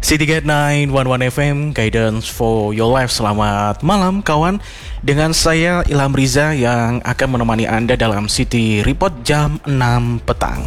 City Gate 911 FM, Guidance for Your Life. Selamat malam kawan. Dengan saya Ilham Riza yang akan menemani Anda dalam City Report jam 6 petang.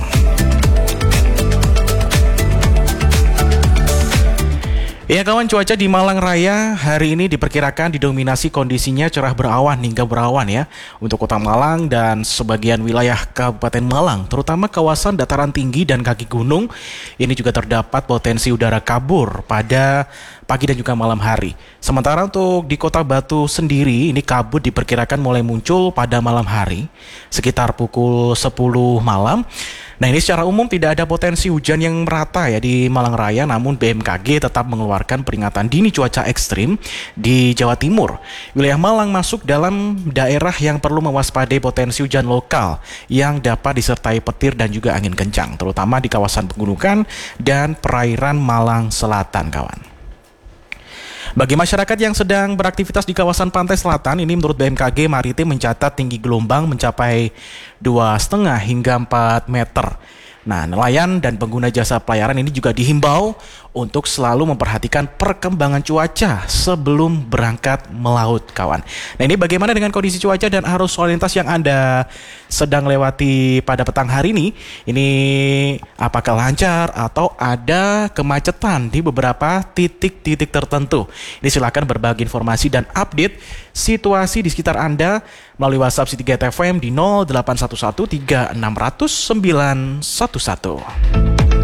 Ya kawan, cuaca di Malang Raya hari ini diperkirakan didominasi kondisinya cerah berawan hingga berawan ya untuk kota Malang dan sebagian wilayah Kabupaten Malang, terutama kawasan dataran tinggi dan kaki gunung. Ini juga terdapat potensi udara kabur pada pagi dan juga malam hari. Sementara untuk di Kota Batu sendiri, ini kabut diperkirakan mulai muncul pada malam hari sekitar pukul 10 malam. Nah, ini secara umum tidak ada potensi hujan yang merata ya di Malang Raya, namun BMKG tetap mengeluarkan peringatan dini cuaca ekstrim di Jawa Timur. Wilayah Malang masuk dalam daerah yang perlu mewaspadai potensi hujan lokal yang dapat disertai petir dan juga angin kencang, terutama di kawasan pegunungan dan perairan Malang Selatan, kawan. Bagi masyarakat yang sedang beraktivitas di kawasan pantai selatan, ini menurut BMKG Maritim mencatat tinggi gelombang mencapai 2,5 hingga 4 meter. Nah, nelayan dan pengguna jasa pelayaran ini juga dihimbau untuk selalu memperhatikan perkembangan cuaca sebelum berangkat melaut, kawan. Nah, ini bagaimana dengan kondisi cuaca dan arus lalu lintas yang Anda sedang lewati pada petang hari ini? Ini apakah lancar atau ada kemacetan di beberapa titik-titik tertentu? Ini silakan berbagi informasi dan update situasi di sekitar Anda melalui WhatsApp City Gate FM di 0811 3600 911.